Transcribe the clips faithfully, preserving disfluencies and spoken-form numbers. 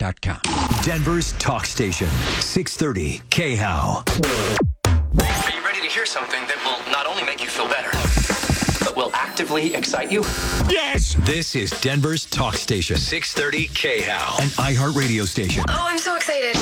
dot com. Denver's talk station, six thirty K H O W. Are you ready to hear something that will not only make you feel better, but will actively excite you? Yes! This is Denver's talk station, six thirty K H O W, an iHeartRadio station. Oh, I'm so excited.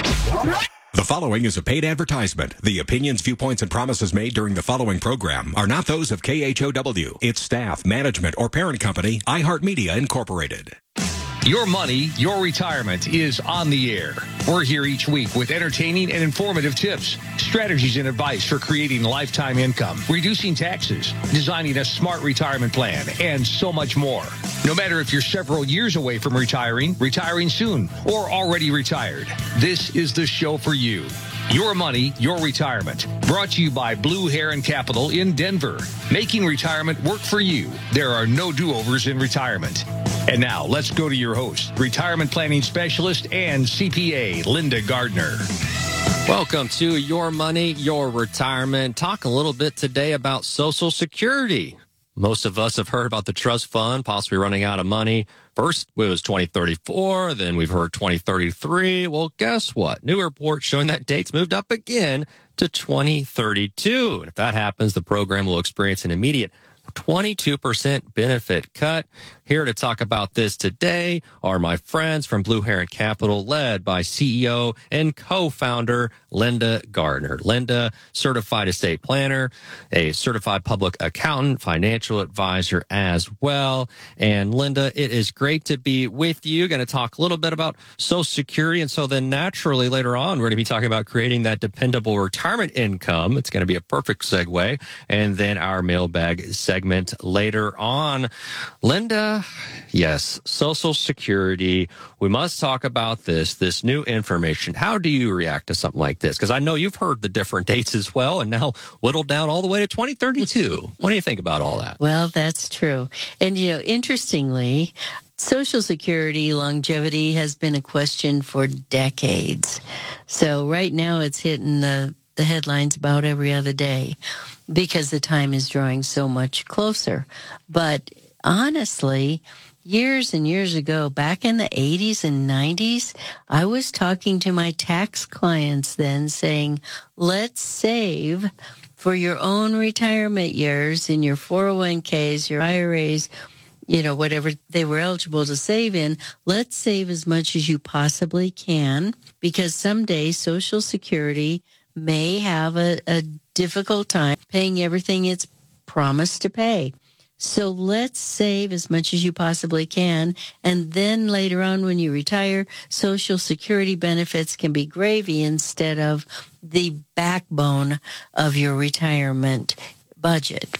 The following is a paid advertisement. The opinions, viewpoints, and promises made during the following program are not those of K H O W, its staff, management, or parent company, iHeartMedia Incorporated. Your money, your retirement is on the air. We're here each week with entertaining and informative tips, strategies, and advice for creating lifetime income, reducing taxes, designing a smart retirement plan, and so much more. No matter if you're several years away from retiring, retiring soon, or already retired, this is the show for you. Your money, your retirement. Brought to you by Blue Heron Capital in Denver. Making retirement work for you. There are no do-overs in retirement. And now, let's go to your host, retirement planning specialist and C P A, Linda Gardner. Welcome to Your Money, Your Retirement. Talk a little bit today about Social Security. Most of us have heard about the trust fund possibly running out of money. First, it was twenty thirty-four, then we've heard twenty thirty-three. Well, guess what? New report showing that date's moved up again to twenty thirty-two. And if that happens, the program will experience an immediate twenty-two percent benefit cut. Here to talk about this today are my friends from Blue Heron Capital, led by C E O and co-founder Linda Gardner. Linda, certified estate planner, a certified public accountant, financial advisor as well. And Linda, it is great to be with you. Going to talk a little bit about Social Security. And so then naturally later on, we're going to be talking about creating that dependable retirement income. It's going to be a perfect segue. And then our mailbag segment later on. Linda, yes, Social Security. We must talk about this, this new information. How do you react to something like this? Because I know you've heard the different dates as well, and now whittled down all the way to twenty thirty-two. What do you think about all that? Well, that's true. And, you know, interestingly, Social Security longevity has been a question for decades. So right now it's hitting the, the headlines about every other day because the time is drawing so much closer. But honestly, years and years ago, back in the eighties and nineties, I was talking to my tax clients then saying, let's save for your own retirement years in your four oh one k's, your I R As, you know, whatever they were eligible to save in. Let's save as much as you possibly can, because someday Social Security may have a, a difficult time paying everything it's promised to pay. So let's save as much as you possibly can. And then later on when you retire, Social Security benefits can be gravy instead of the backbone of your retirement budget.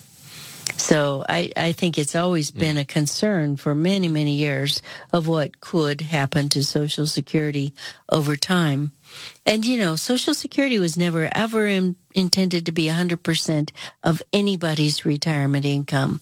So I, I think it's always been a concern for many, many years of what could happen to Social Security over time. And, you know, Social Security was never, ever in, intended to be one hundred percent of anybody's retirement income.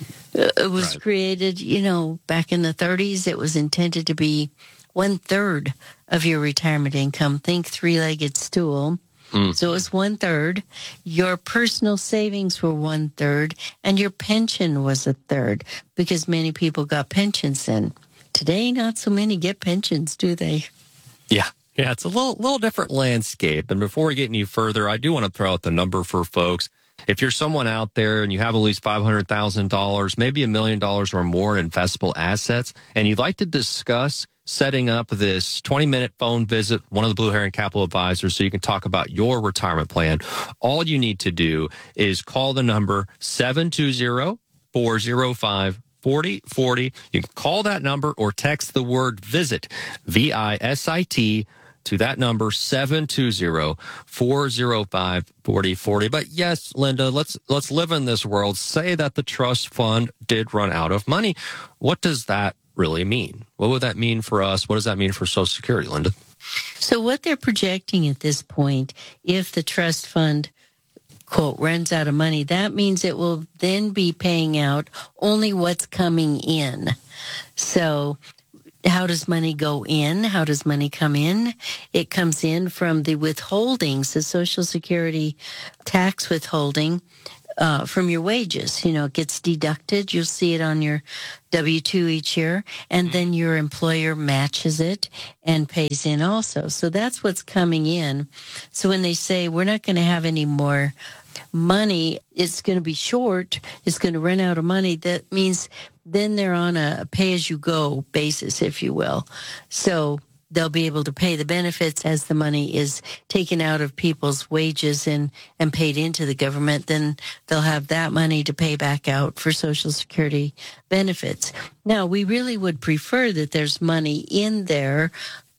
It was right. created, you know, back in the thirties. It was intended to be one third of your retirement income. Think three-legged stool. Mm. So it was one third. Your personal savings were one third, and your pension was a third, because many people got pensions then. Today, not so many get pensions, do they? Yeah. Yeah, it's a little, little different landscape. And before we get any further, I do want to throw out the number for folks. If you're someone out there and you have at least five hundred thousand dollars, maybe a million dollars or more in investable assets, and you'd like to discuss setting up this twenty-minute phone visit, one of the Blue Heron Capital advisors, so you can talk about your retirement plan, all you need to do is call the number seven two zero, four zero five, four zero four zero. You can call that number or text the word VISIT, V I S I T, to that number, seven two zero, four zero five, four zero four zero. But yes, Linda, let's let's live in this world. Say that the trust fund did run out of money. What does that really mean? What would that mean for us? What does that mean for Social Security, Linda? So what they're projecting at this point, if the trust fund, quote, runs out of money, that means it will then be paying out only what's coming in. So how does money go in? How does money come in? It comes in from the withholdings, the Social Security tax withholding. uh, from your wages. You know, it gets deducted. You'll see it on your W two each year, and then your employer matches it and pays in also. So that's what's coming in. So when they say we're not going to have any more money, it's going to be short, it's going to run out of money, that means then they're on a pay-as-you-go basis, if you will. So they'll be able to pay the benefits as the money is taken out of people's wages and, and paid into the government. Then they'll have that money to pay back out for Social Security benefits. Now, we really would prefer that there's money in there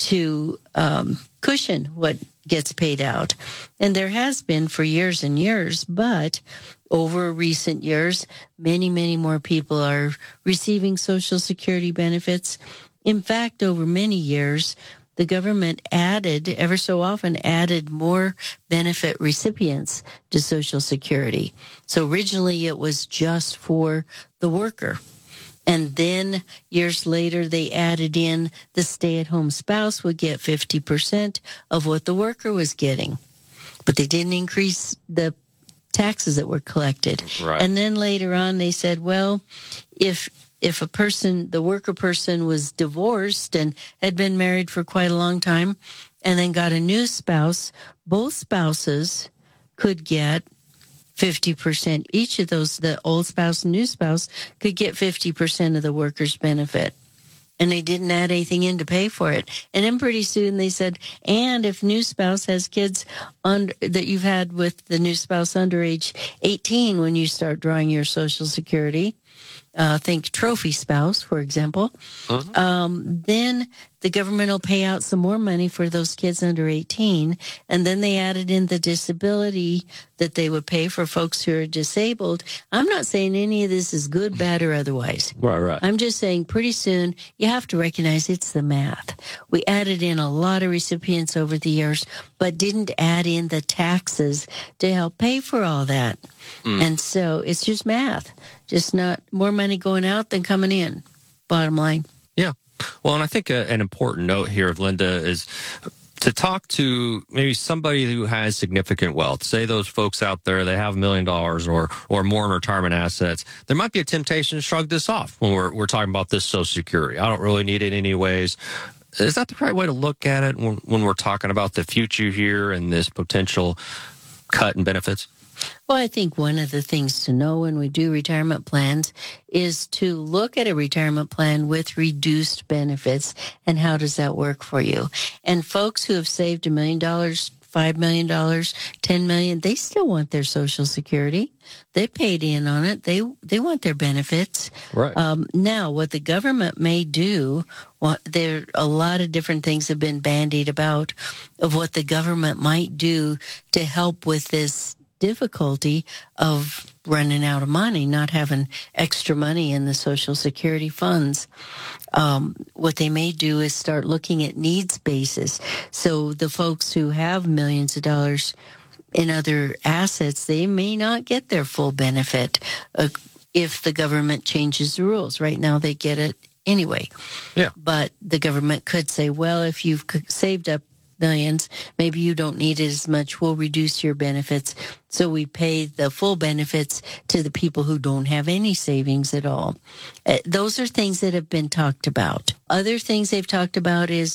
to um, cushion what gets paid out. And there has been for years and years, but over recent years, many, many more people are receiving Social Security benefits. In fact, over many years, the government added, ever so often added more benefit recipients to Social Security. So originally it was just for the worker. And then years later, they added in the stay-at-home spouse would get fifty percent of what the worker was getting. But they didn't increase the taxes that were collected. Right. And then later on, they said, well, if if a person, the worker person was divorced and had been married for quite a long time and then got a new spouse, both spouses could get fifty percent. Each of those, the old spouse and new spouse, could get fifty percent of the worker's benefit. And they didn't add anything in to pay for it. And then pretty soon they said, and if new spouse has kids under, that you've had with the new spouse under age eighteen when you start drawing your Social Security, uh, think trophy spouse, for example, uh-huh. um, then the government will pay out some more money for those kids under eighteen. And then they added in the disability that they would pay for folks who are disabled. I'm not saying any of this is good, bad, or otherwise. Right, right. I'm just saying pretty soon you have to recognize it's the math. We added in a lot of recipients over the years, but didn't add in the taxes to help pay for all that. Mm. And so it's just math, just not more money going out than coming in, bottom line. Yeah. Well, and I think a, an important note here, Linda, is to talk to maybe somebody who has significant wealth. Say those folks out there, they have a million dollars or or more in retirement assets. There might be a temptation to shrug this off when we're we're talking about this Social Security. I don't really need it anyways. Is that the right way to look at it when, when we're talking about the future here and this potential cut in benefits? Well, I think one of the things to know when we do retirement plans is to look at a retirement plan with reduced benefits and how does that work for you. And folks who have saved a million dollars, five million dollars, ten million dollars, they still want their Social Security. They paid in on it. They they want their benefits. Right. Um, now, what the government may do, well, there a lot of different things have been bandied about of what the government might do to help with this difficulty of running out of money, not having extra money in the Social Security funds. Um, what they may do is start looking at needs basis. So the folks who have millions of dollars in other assets, they may not get their full benefit uh, if the government changes the rules. Right now they get it anyway. Yeah. But the government could say, well, if you've saved up millions, maybe you don't need it as much, we'll reduce your benefits. So we pay the full benefits to the people who don't have any savings at all. Uh, those are things that have been talked about. Other things they've talked about is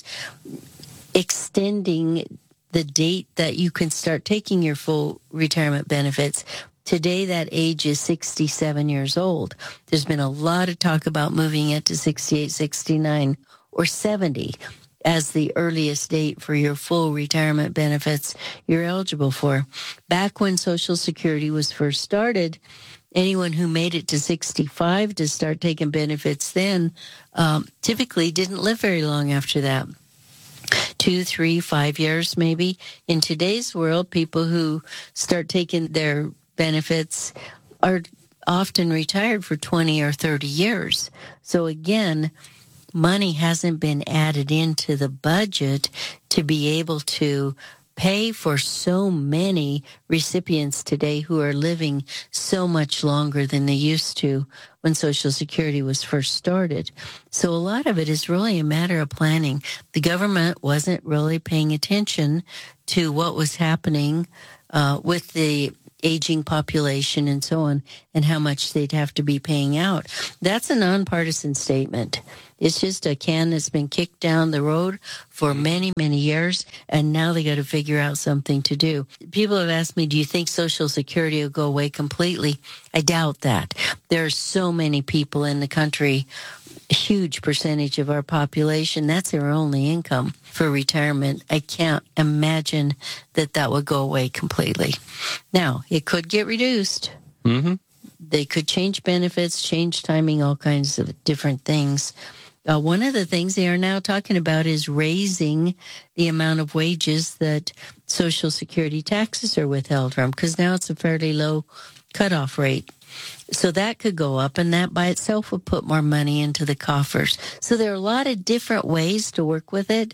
extending the date that you can start taking your full retirement benefits. Today, that age is sixty-seven years old. There's been a lot of talk about moving it to sixty-eight, sixty-nine, or seventy. As the earliest date for your full retirement benefits you're eligible for. Back when Social Security was first started, anyone who made it to sixty-five to start taking benefits then um, typically didn't live very long after that. Two, three, five years maybe. In today's world, people who start taking their benefits are often retired for twenty or thirty years. So again, money hasn't been added into the budget to be able to pay for so many recipients today who are living so much longer than they used to when Social Security was first started. So a lot of it is really a matter of planning. The government wasn't really paying attention to what was happening uh, with the aging population and so on, and how much they'd have to be paying out. That's a nonpartisan statement. It's just a can that's been kicked down the road for many, many years, and now they got to figure out something to do. People have asked me, do you think Social Security will go away completely? I doubt that. There are so many people in the country, a huge percentage of our population, that's their only income for retirement. I can't imagine that that would go away completely. Now, it could get reduced. Mm-hmm. They could change benefits, change timing, all kinds of different things. Uh, one of the things they are now talking about is raising the amount of wages that Social Security taxes are withheld from, because now it's a fairly low cutoff rate. So that could go up, and that by itself would put more money into the coffers. So there are a lot of different ways to work with it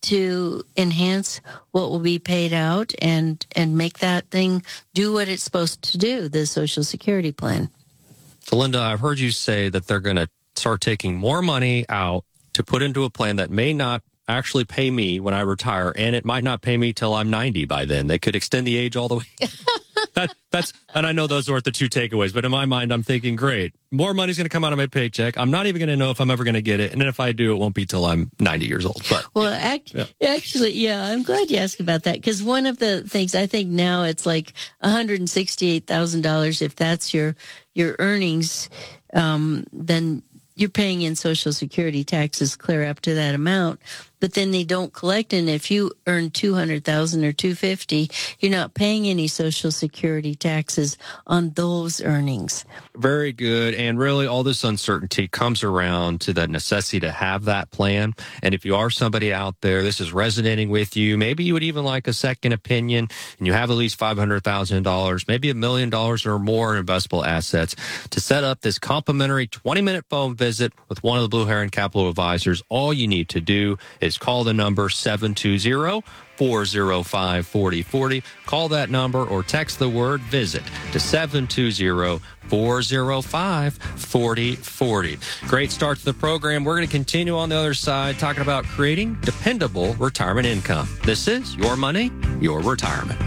to enhance what will be paid out and, and make that thing do what it's supposed to do, the Social Security plan. So, Linda, I've heard you say that they're going to start taking more money out to put into a plan that may not actually pay me when I retire, and it might not pay me till I'm ninety by then. They could extend the age all the way. that, that's, and I know those aren't the two takeaways, but in my mind, I'm thinking, great, more money's going to come out of my paycheck. I'm not even going to know if I'm ever going to get it. And then if I do, it won't be till I'm ninety years old. But well, act, yeah. actually, yeah, I'm glad you asked about that, because one of the things I think now it's like one hundred sixty-eight thousand dollars. If that's your, your earnings, um, then you're paying in Social Security taxes clear up to that amount, but then they don't collect. And if you earn two hundred thousand dollars or two hundred fifty thousand dollars, you're not paying any Social Security taxes on those earnings. Very good. And really, all this uncertainty comes around to the necessity to have that plan. And if you are somebody out there, this is resonating with you, maybe you would even like a second opinion, and you have at least five hundred thousand dollars, maybe a million dollars or more in investable assets, to set up this complimentary twenty-minute phone visit with one of the Blue Heron Capital advisors. All you need to do is call the number seven two zero, four zero five, four zero four zero. Call that number or text the word visit to seven two zero, four zero five, four zero four zero. Great start to the program. We're going to continue on the other side talking about creating dependable retirement income. This is Your Money, Your Retirement.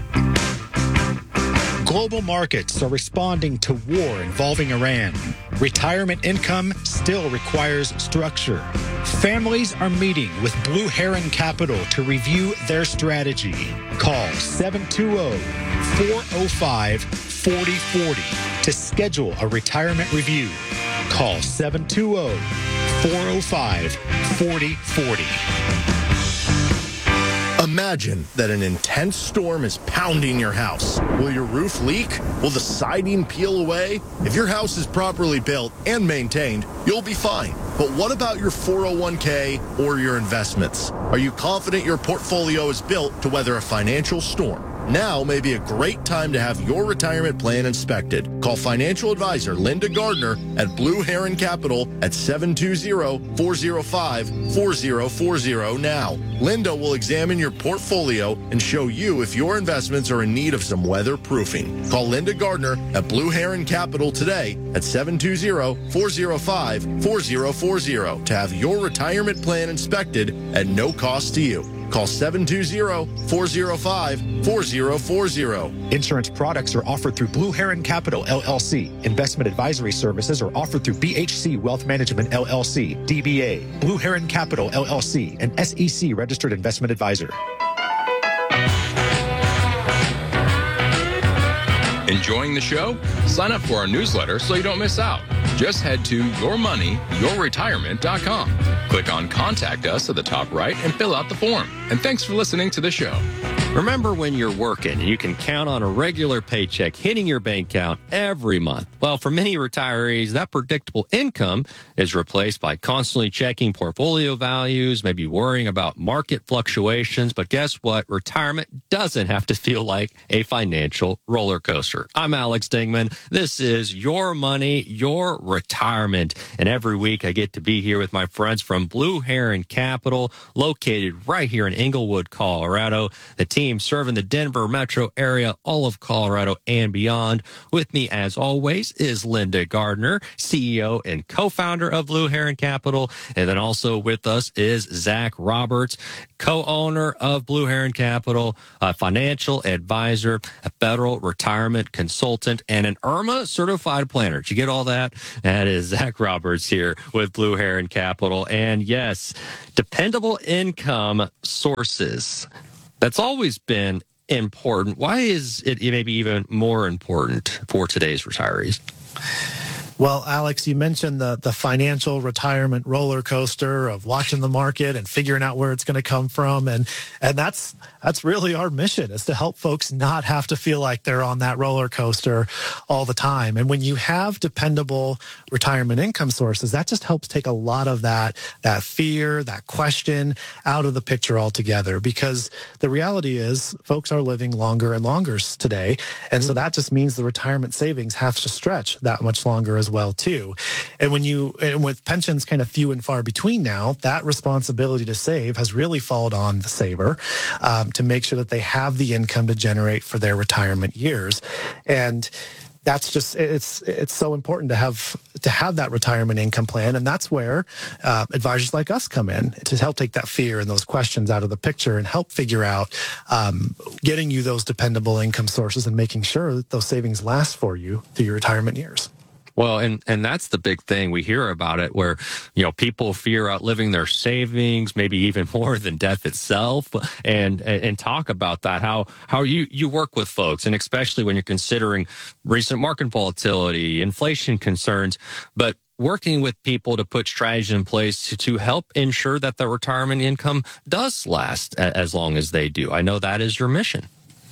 Global markets are responding to war involving Iran. Retirement income still requires structure. Families are meeting with Blue Heron Capital to review their strategy. Call seven two zero, four zero five, four zero four zero to schedule a retirement review. Call seven two zero, four zero five, four zero four zero. Imagine that an intense storm is pounding your house. Will your roof leak? Will the siding peel away? If your house is properly built and maintained, you'll be fine. But what about your four oh one k or your investments? Are you confident your portfolio is built to weather a financial storm? Now may be a great time to have your retirement plan inspected. Call financial advisor Linda Gardner at Blue Heron Capital at seven two zero, four zero five, four zero four zero now. Linda will examine your portfolio and show you if your investments are in need of some weatherproofing. Call Linda Gardner at Blue Heron Capital today at seven two zero, four zero five, four zero four zero to have your retirement plan inspected at no cost to you. Call seven two zero, four zero five, four zero four zero. Insurance products are offered through Blue Heron Capital, L L C. Investment advisory services are offered through B H C Wealth Management, L L C, D B A. Blue Heron Capital, L L C, an S E C registered investment advisor. Enjoying the show? Sign up for our newsletter so you don't miss out. Just head to your money your retirement dot com. Click on Contact Us at the top right and fill out the form. And thanks for listening to the show. Remember when you're working and you can count on a regular paycheck hitting your bank account every month? Well, for many retirees, that predictable income is replaced by constantly checking portfolio values, maybe worrying about market fluctuations. But guess what? Retirement doesn't have to feel like a financial roller coaster. I'm Alex Dingman. This is Your Money, Your Retirement. And every week I get to be here with my friends from Blue Heron Capital, located right here in Englewood, Colorado. The team team serving the Denver metro area, all of Colorado and beyond. With me, as always, is Linda Gardner, C E O and co-founder of Blue Heron Capital. And then also with us is Zach Roberts, co-owner of Blue Heron Capital, a financial advisor, a federal retirement consultant, and an I R M A certified planner. Did you get all that? That is Zach Roberts here with Blue Heron Capital. And yes, dependable income sources. That's always been important. Why is it maybe even more important for today's retirees? Well, Alex, you mentioned the the financial retirement roller coaster of watching the market and figuring out where it's going to come from, and and that's that's really our mission, is to help folks not have to feel like they're on that roller coaster all the time. And when you have dependable retirement income sources, that just helps take a lot of that that fear, that question out of the picture altogether. Because the reality is, folks are living longer and longer today, and so that just means the retirement savings have to stretch that much longer as well too. And when you, and with pensions kind of few and far between now, that responsibility to save has really fallen on the saver um, to make sure that they have the income to generate for their retirement years. And that's just, it's it's so important to have to have that retirement income plan. And that's where uh, advisors like us come in to help take that fear and those questions out of the picture and help figure out um, getting you those dependable income sources and making sure that those savings last for you through your retirement years. Well, and, and that's the big thing. We hear about it where, you know, people fear outliving their savings, maybe even more than death itself, and and talk about that, how how you, you work with folks, and especially when you're considering recent market volatility, inflation concerns, but working with people to put strategies in place to, to help ensure that their retirement income does last as long as they do. I know that is your mission.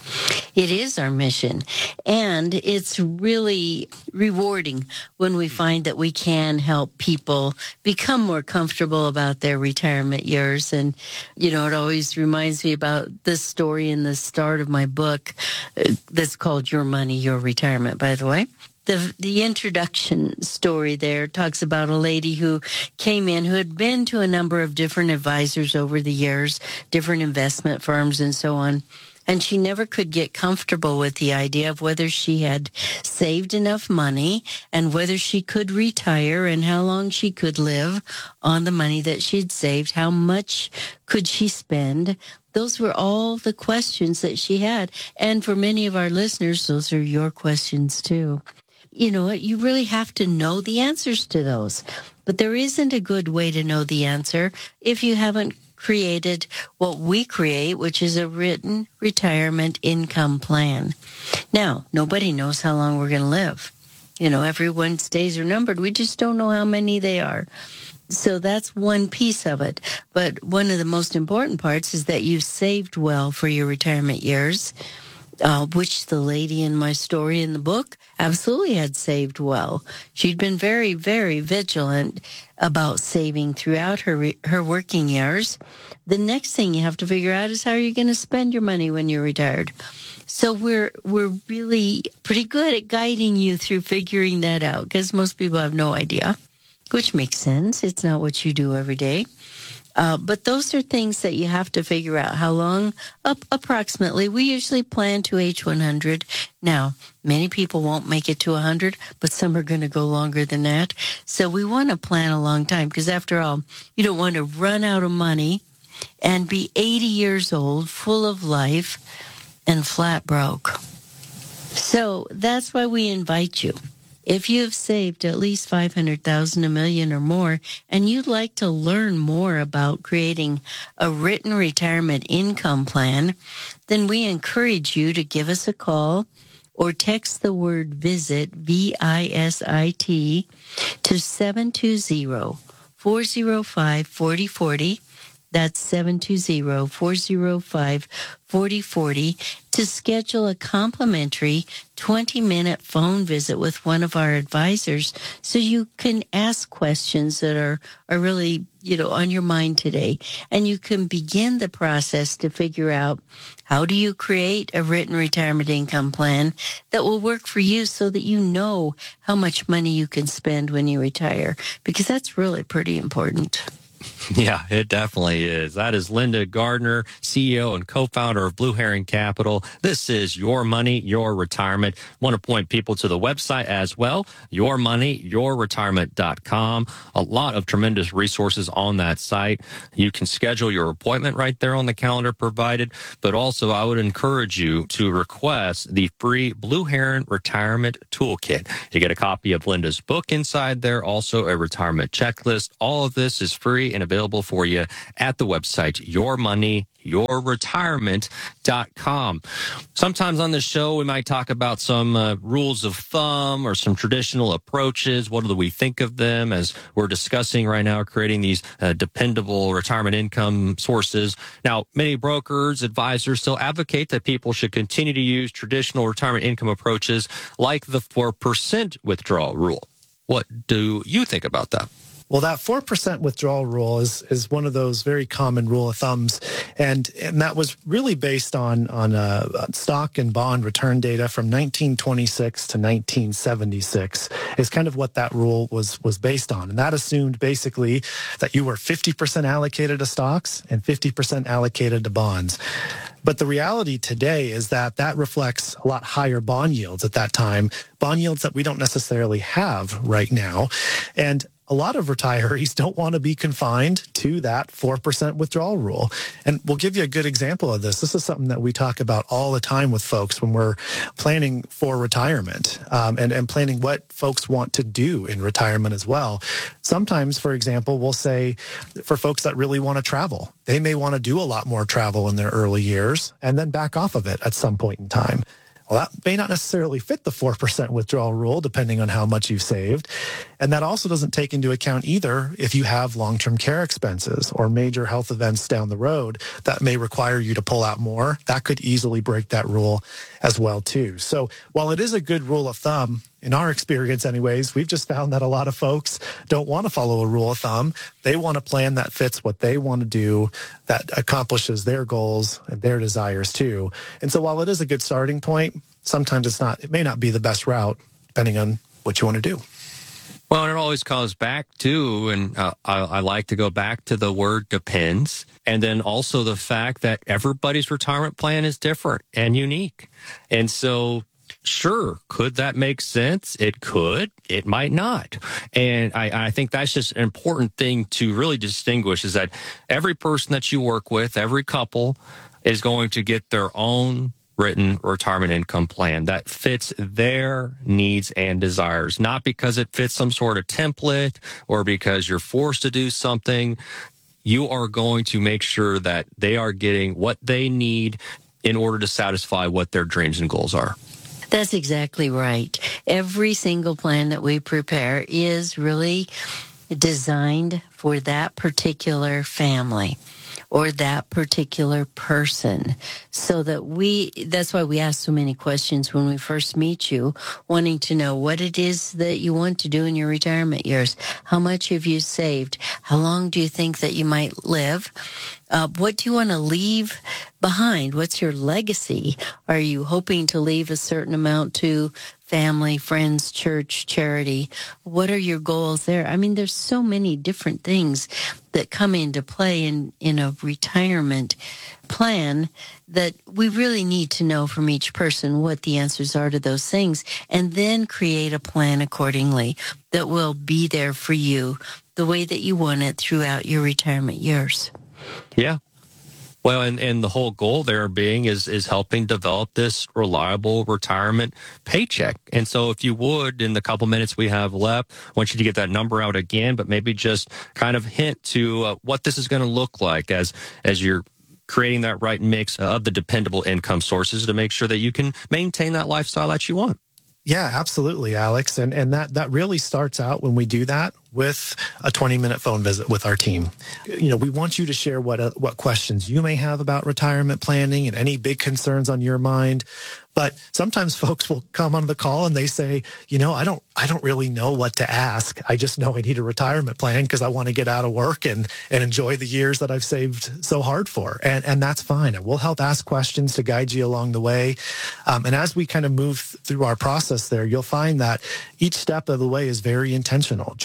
It is our mission, and it's really rewarding when we find that we can help people become more comfortable about their retirement years. And, you know, it always reminds me about this story in the start of my book uh, that's called Your Money, Your Retirement, by the way. The the introduction story there talks about a lady who came in, who had been to a number of different advisors over the years, different investment firms and so on. And she never could get comfortable with the idea of whether she had saved enough money and whether she could retire and how long she could live on the money that she'd saved. How much could she spend? Those were all the questions that she had. And for many of our listeners, those are your questions too. You know what? You really have to know the answers to those. But there isn't a good way to know the answer if you haven't created what we create, which is a written retirement income plan. Now, nobody knows how long we're going to live. You know, everyone's days are numbered. We just don't know how many they are. So that's one piece of it. But one of the most important parts is that you've saved well for your retirement years, uh, which the lady in my story in the book absolutely had saved well. She'd been very, very vigilant about saving throughout her re- her working years. The next thing you have to figure out is how you're going to spend your money when you're retired. So we're we're really pretty good at guiding you through figuring that out, because most people have no idea, which makes sense. It's not what you do every day. Uh, but those are things that you have to figure out. How long? Up approximately. We usually plan to age one hundred. Now, many people won't make it to one hundred, but some are going to go longer than that. So we want to plan a long time, because after all, you don't want to run out of money and be eighty years old, full of life, and flat broke. So that's why we invite you. If you have saved at least five hundred thousand dollars, a million or more, and you'd like to learn more about creating a written retirement income plan, then we encourage you to give us a call or text the word VISIT, V I S I T, to seven two zero, four zero five, four zero four zero. That's seven two zero, four zero five, four zero four zero to schedule a complimentary twenty-minute phone visit with one of our advisors, so you can ask questions that are, are really, you know, on your mind today. And you can begin the process to figure out, how do you create a written retirement income plan that will work for you, so that you know how much money you can spend when you retire, because that's really pretty important. Yeah, it definitely is. That is Linda Gardner, C E O and co-founder of Blue Heron Capital. This is Your Money, Your Retirement. Want to point people to the website as well, your money your retirement dot com. A lot of tremendous resources on that site. You can schedule your appointment right there on the calendar provided, but also I would encourage you to request the free Blue Heron Retirement Toolkit. You get a copy of Linda's book inside there, also a retirement checklist. All of this is free and available for you at the website, your money your retirement dot com. Sometimes on this show, we might talk about some uh, rules of thumb or some traditional approaches. What do we think of them as we're discussing right now, creating these uh, dependable retirement income sources? Now, many brokers, advisors still advocate that people should continue to use traditional retirement income approaches like the four percent withdrawal rule. What do you think about that? Well, that four percent withdrawal rule is is one of those very common rule of thumbs. And, and that was really based on, on uh, stock and bond return data from nineteen twenty-six to nineteen seventy-six is kind of what that rule was, was based on. And that assumed basically that you were fifty percent allocated to stocks and fifty percent allocated to bonds. But the reality today is that that reflects a lot higher bond yields at that time, bond yields that we don't necessarily have right now. And a lot of retirees don't want to be confined to that four percent withdrawal rule. And we'll give you a good example of this. This is something that we talk about all the time with folks when we're planning for retirement um, and, and planning what folks want to do in retirement as well. Sometimes, for example, we'll say for folks that really want to travel, they may want to do a lot more travel in their early years and then back off of it at some point in time. Well, that may not necessarily fit the four percent withdrawal rule, depending on how much you've saved. And that also doesn't take into account either if you have long-term care expenses or major health events down the road that may require you to pull out more. That could easily break that rule as well, too. So while it is a good rule of thumb, in our experience anyways, we've just found that a lot of folks don't want to follow a rule of thumb. They want a plan that fits what they want to do, that accomplishes their goals and their desires too. And so while it is a good starting point, sometimes it's not, it may not be the best route depending on what you want to do. Well, and it always comes back to, and uh, I, I like to go back to the word depends, and then also the fact that everybody's retirement plan is different and unique. And so, sure, could that make sense? It could. It might not. And I, I think that's just an important thing to really distinguish is that every person that you work with, every couple, is going to get their own written retirement income plan that fits their needs and desires, not because it fits some sort of template or because you're forced to do something. You are going to make sure that they are getting what they need in order to satisfy what their dreams and goals are. That's exactly right. Every single plan that we prepare is really designed for that particular family or that particular person, so that we, that's why we ask so many questions when we first meet you, wanting to know what it is that you want to do in your retirement years. How much have you saved? How long do you think that you might live? Uh, what do you want to leave behind? What's your legacy? Are you hoping to leave a certain amount to family, friends, church, charity? What are your goals there? I mean, there's so many different things that come into play in, in a retirement plan that we really need to know from each person what the answers are to those things, and then create a plan accordingly that will be there for you the way that you want it throughout your retirement years. Yeah. Well, and, and the whole goal there being is is helping develop this reliable retirement paycheck. And so if you would, in the couple minutes we have left, I want you to get that number out again, but maybe just kind of hint to uh, what this is going to look like as as you're creating that right mix of the dependable income sources to make sure that you can maintain that lifestyle that you want. Yeah, absolutely, Alex. And and that, that really starts out when we do that with a twenty-minute phone visit with our team. You know, we want you to share what uh, what questions you may have about retirement planning and any big concerns on your mind. But sometimes folks will come on the call and they say, you know, I don't I don't really know what to ask. I just know I need a retirement plan because I want to get out of work and, and enjoy the years that I've saved so hard for. And and that's fine. And we'll help ask questions to guide you along the way. Um, and as we kind of move through our process there, you'll find that each step of the way is very intentional, trying to find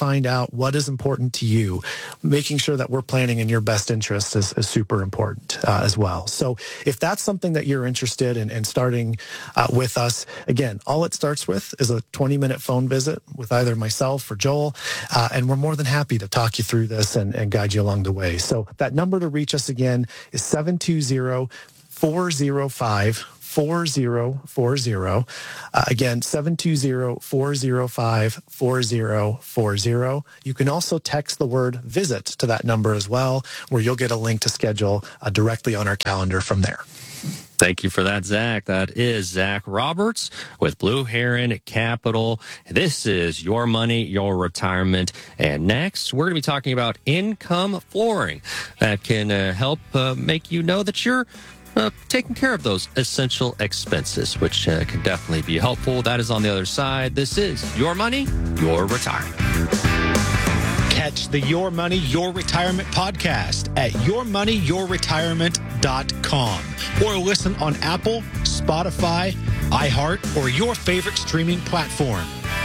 find out what is important to you. Making sure that we're planning in your best interest is, is super important uh, as well. So if that's something that you're interested in, in starting uh, with us, again, all it starts with is a twenty minute phone visit with either myself or Joel. Uh, and we're more than happy to talk you through this and, and guide you along the way. So that number to reach us again is seven two zero, four zero five, four zero four zero. Uh, again, seven two zero, four zero five, four zero four zero. You can also text the word visit to that number as well, where you'll get a link to schedule uh, directly on our calendar from there. Thank you for that, Zach. That is Zach Roberts with Blue Heron Capital. This is Your Money, Your Retirement. And next, we're going to be talking about income flooring that can uh, help uh, make you know that you're Uh, taking care of those essential expenses, which uh, can definitely be helpful. That is on the other side. This is Your Money, Your Retirement. Catch the Your Money, Your Retirement podcast at your money your retirement dot com or listen on Apple, Spotify, iHeart, or your favorite streaming platform.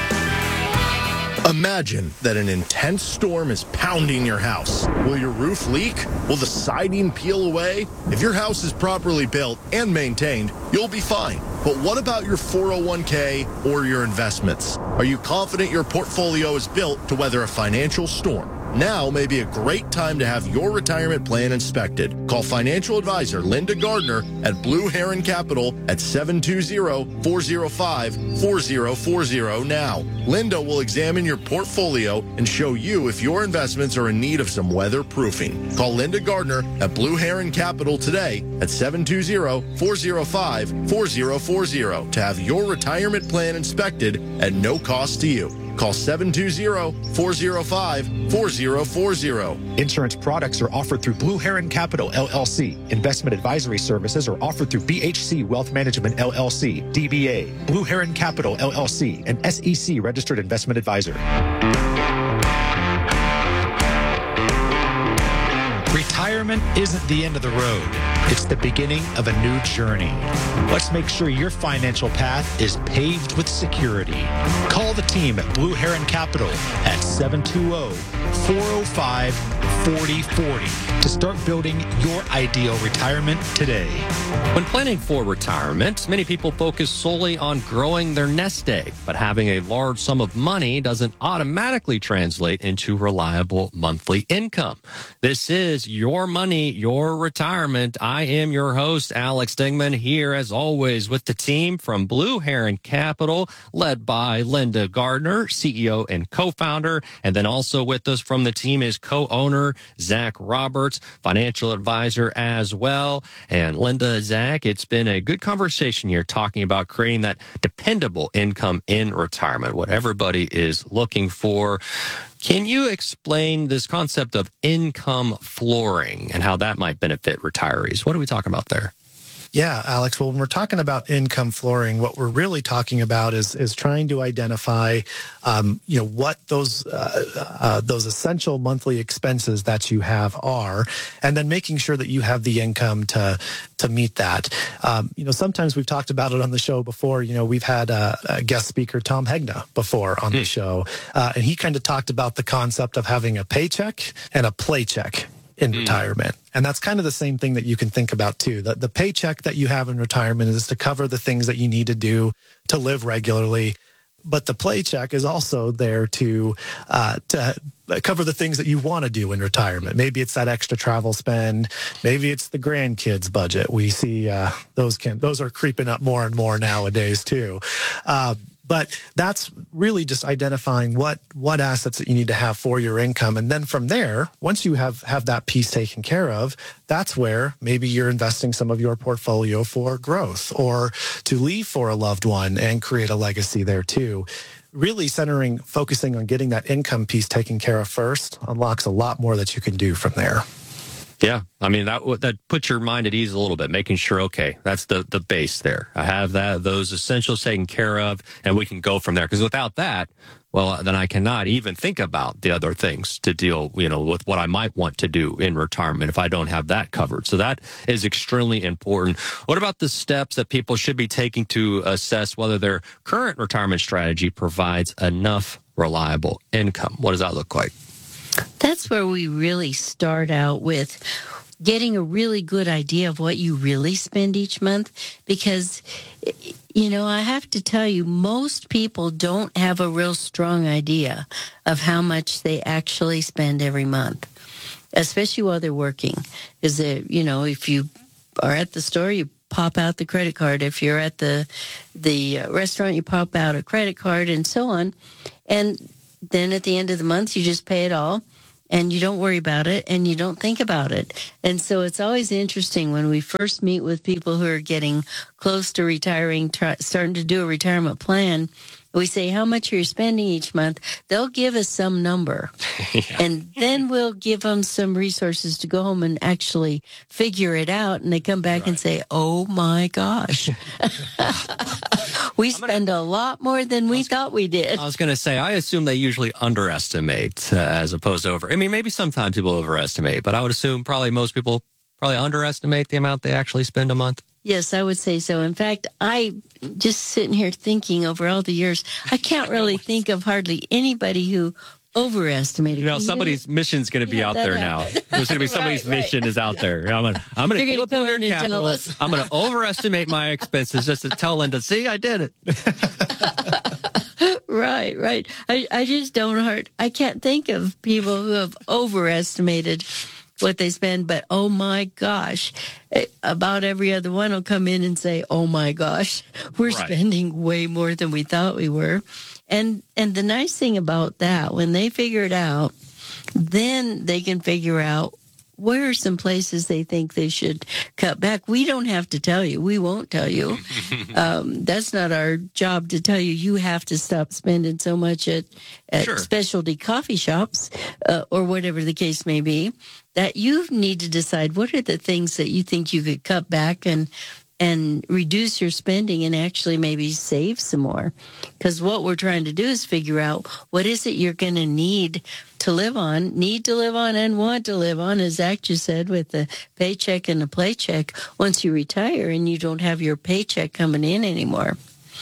Imagine that an intense storm is pounding your house. Will your roof leak? Will the siding peel away? If your house is properly built and maintained, you'll be fine. But what about your four oh one k or your investments? Are you confident your portfolio is built to weather a financial storm? Now may be a great time to have your retirement plan inspected. Call financial advisor Linda Gardner at Blue Heron Capital at seven two zero, four zero five, four zero four zero now. Linda will examine your portfolio and show you if your investments are in need of some weatherproofing. Call Linda Gardner at Blue Heron Capital today at seven two zero, four zero five, four zero four zero to have your retirement plan inspected at no cost to you. Call seven two zero, four zero five, four zero four zero. Insurance products are offered through Blue Heron Capital, L L C. Investment advisory services are offered through B H C Wealth Management, L L C, D B A, Blue Heron Capital, L L C, an S E C registered investment advisor. Retirement isn't the end of the road. It's the beginning of a new journey. Let's make sure your financial path is paved with security. Call the team at Blue Heron Capital at seven two zero, four zero five, four zero four zero to start building your ideal retirement today. When planning for retirement, many people focus solely on growing their nest egg, but having a large sum of money doesn't automatically translate into reliable monthly income. This is Your Money, Your Retirement. I am your host, Alex Dingman, here as always with the team from Blue Heron Capital, led by Linda Gardner, C E O and co-founder. And then also with us from the team is co-owner Zach Roberts, financial advisor as well. And Linda, Zach, it's been a good conversation here talking about creating that dependable income in retirement, what everybody is looking for. Can you explain this concept of income flooring and how that might benefit retirees? What are we talking about there? Yeah, Alex. Well, when we're talking about income flooring, what we're really talking about is is trying to identify, um, you know, what those uh, uh, those essential monthly expenses that you have are, and then making sure that you have the income to to meet that. Um, you know, sometimes we've talked about it on the show before. You know, we've had a, a guest speaker, Tom Hegna, before on the show, uh, and he kind of talked about the concept of having a paycheck and a play check in mm. retirement. And that's kind of the same thing that you can think about too. The, the paycheck that you have in retirement is to cover the things that you need to do to live regularly. But the play check is also there to uh, to cover the things that you want to do in retirement. Maybe it's that extra travel spend. Maybe it's the grandkids budget. We see uh, those can those are creeping up more and more nowadays too. Uh, But that's really just identifying what what assets that you need to have for your income. And then from there, once you have, have that piece taken care of, that's where maybe you're investing some of your portfolio for growth or to leave for a loved one and create a legacy there too. Really centering, focusing on getting that income piece taken care of first unlocks a lot more that you can do from there. Yeah, I mean, that that puts your mind at ease a little bit, making sure, okay, that's the, the base there. I have that those essentials taken care of, and we can go from there. Because without that, well, then I cannot even think about the other things to deal, you know, with what I might want to do in retirement if I don't have that covered. So that is extremely important. What about the steps that people should be taking to assess whether their current retirement strategy provides enough reliable income. What does that look like? That's where we really start out with getting a really good idea of what you really spend each month, because, you know, I have to tell you, most people don't have a real strong idea of how much they actually spend every month, especially while they're working. Because, you know, if you are at the store, you pop out the credit card. If you're at the the restaurant, you pop out a credit card, and so on. And then at the end of the month, you just pay it all, and you don't worry about it, and you don't think about it. And so it's always interesting when we first meet with people who are getting close to retiring, try, starting to do a retirement plan. We say, how much are you spending each month? They'll give us some number. Yeah. And then we'll give them some resources to go home and actually figure it out. And they come back right. and say, oh, my gosh. we gonna, spend a lot more than we was, thought we did. I was going to say, I assume they usually underestimate uh, as opposed to over. I mean, maybe sometimes people overestimate, but I would assume probably most people probably underestimate the amount they actually spend a month. Yes, I would say so. In fact, I just sitting here thinking over all the years, I can't really think of hardly anybody who overestimated. You know, somebody's mission is going to be yeah, out there now. There's going to be somebody's right, mission right. is out there. I'm going to, I'm going to Blue Heron Capital. I'm going to overestimate my expenses just to tell Linda, see, I did it. Right, right. I, I just don't hurt. I can't think of people who have overestimated what they spend, but oh my gosh, about every other one will come in and say, oh my gosh, we're right. spending way more than we thought we were. And and the nice thing about that, when they figure it out, then they can figure out where are some places they think they should cut back. We don't have to tell you. We won't tell you. um, that's not our job to tell you. You have to stop spending so much at, at sure. specialty coffee shops uh, or whatever the case may be, that you need to decide what are the things that you think you could cut back and and reduce your spending and actually maybe save some more. Because what we're trying to do is figure out what is it you're going to need to live on, need to live on, and want to live on, as Zach just said, with the paycheck and the playcheck once you retire and you don't have your paycheck coming in anymore.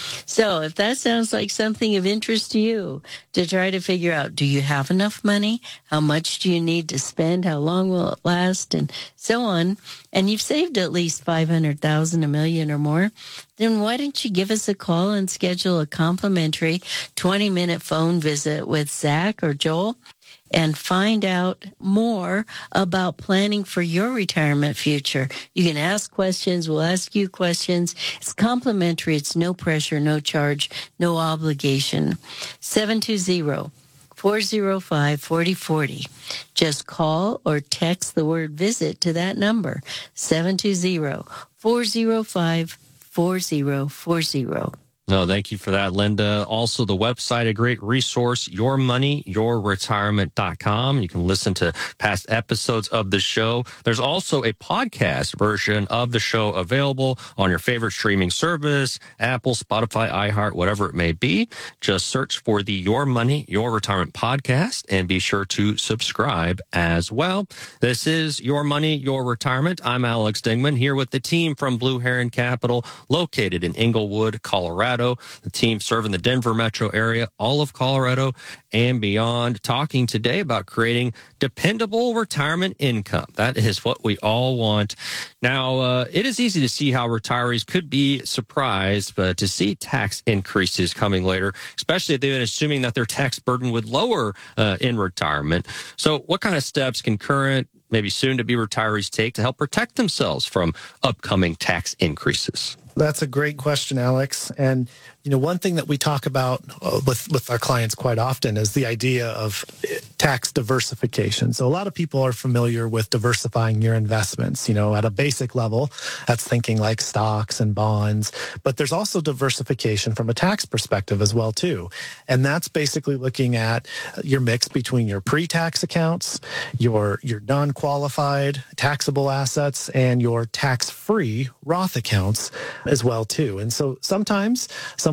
So if that sounds like something of interest to you, to try to figure out, do you have enough money? How much do you need to spend? How long will it last? And so on. And you've saved at least five hundred thousand dollars, a million or more. Then why don't you give us a call and schedule a complimentary twenty minute phone visit with Zach or Joel and find out more about planning for your retirement future. You can ask questions. We'll ask you questions. It's complimentary. It's no pressure, no charge, no obligation. seven two zero, four zero five, four zero four zero. Just call or text the word visit to that number, seven two zero, four zero five, four zero four zero. No, thank you for that, Linda. Also, the website, a great resource, your money your retirement dot com. You can listen to past episodes of the show. There's also a podcast version of the show available on your favorite streaming service, Apple, Spotify, iHeart, whatever it may be. Just search for the Your Money, Your Retirement podcast and be sure to subscribe as well. This is Your Money, Your Retirement. I'm Alex Dingman here with the team from Blue Heron Capital, located in Englewood, Colorado. The team serving the Denver metro area, all of Colorado and beyond, talking today about creating dependable retirement income. That is what we all want. Now, uh, it is easy to see how retirees could be surprised but to see tax increases coming later, especially if they've been assuming that their tax burden would lower uh, in retirement. So what kind of steps can current, maybe soon-to-be retirees take to help protect themselves from upcoming tax increases? That's a great question, Alex. And, you know, one thing that we talk about uh, with, with our clients quite often is the idea of tax diversification. So a lot of people are familiar with diversifying your investments, you know, at a basic level. That's thinking like stocks and bonds. But there's also diversification from a tax perspective as well, too. And that's basically looking at your mix between your pre-tax accounts, your, your non-qualified taxable assets, and your tax-free Roth accounts as well, too. And so sometimes some